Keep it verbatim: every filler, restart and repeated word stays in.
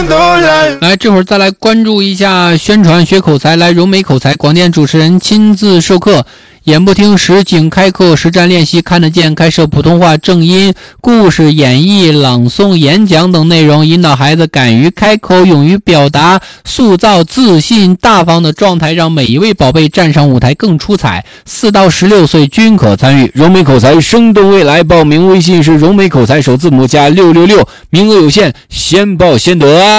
来，这会儿再来关注一下宣传学口才，来融美口才广电主持人亲自授课，眼不听实景开课，实战练习看得见，开设普通话正音、故事演绎、朗诵、演讲等内容，引导孩子敢于开口，勇于表达，塑造自信大方的状态，让每一位宝贝站上舞台更出彩。四到十六岁均可参与融美口才生动未来，报名微信是融美口才首字母加六六六，名额有限，先报先得啊。